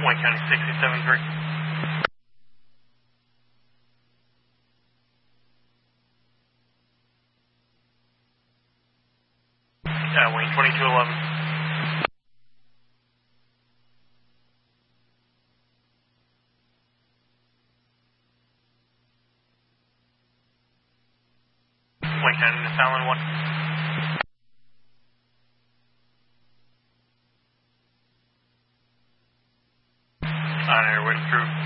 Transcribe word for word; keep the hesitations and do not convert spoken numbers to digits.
Wayne County sixty-seven three. Yeah, Wayne twenty-two eleven. Wayne County to Fallon one. On air, waiting through.